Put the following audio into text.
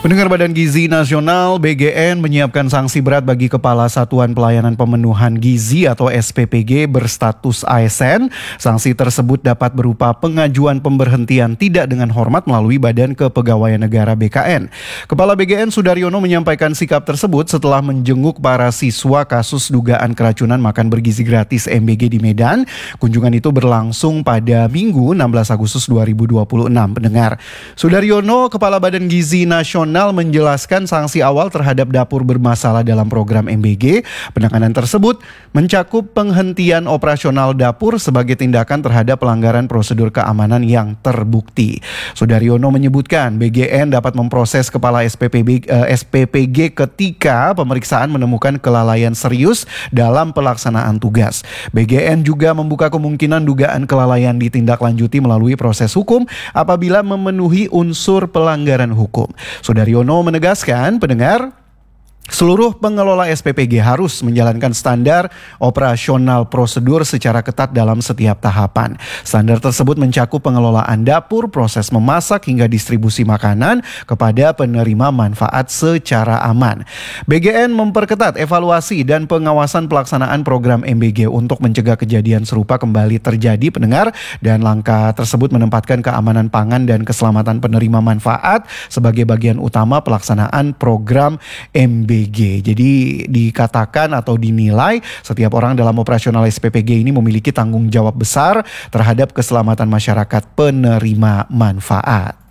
Pendengar Badan Gizi Nasional BGN menyiapkan sanksi berat bagi Kepala Satuan Pelayanan Pemenuhan Gizi atau SPPG berstatus ASN. Sanksi tersebut dapat berupa pengajuan pemberhentian tidak dengan hormat melalui Badan Kepegawaian Negara BKN. Kepala BGN Sudaryono menyampaikan sikap tersebut setelah menjenguk para siswa kasus dugaan keracunan makan bergizi gratis MBG di Medan. Kunjungan itu berlangsung pada Minggu 16 Agustus 2026. Pendengar, Sudaryono, Kepala Badan Gizi Nasional menjelaskan sanksi awal terhadap dapur bermasalah dalam program MBG. Penanganan tersebut mencakup penghentian operasional dapur sebagai tindakan terhadap pelanggaran prosedur keamanan yang terbukti. Sudaryono menyebutkan BGN dapat memproses Kepala SPPG ketika pemeriksaan menemukan kelalaian serius dalam pelaksanaan tugas. BGN juga membuka kemungkinan dugaan kelalaian ditindaklanjuti melalui proses hukum apabila memenuhi unsur pelanggaran hukum. Sudaryono menegaskan, pendengar, seluruh pengelola SPPG harus menjalankan standar operasional prosedur secara ketat dalam setiap tahapan. Standar tersebut mencakup pengelolaan dapur, proses memasak hingga distribusi makanan kepada penerima manfaat secara aman. BGN memperketat evaluasi dan pengawasan pelaksanaan program MBG untuk mencegah kejadian serupa kembali terjadi, pendengar, dan langkah tersebut menempatkan keamanan pangan dan keselamatan penerima manfaat sebagai bagian utama pelaksanaan program MBG. Jadi dikatakan atau dinilai setiap orang dalam operasional SPPG ini memiliki tanggung jawab besar terhadap keselamatan masyarakat penerima manfaat.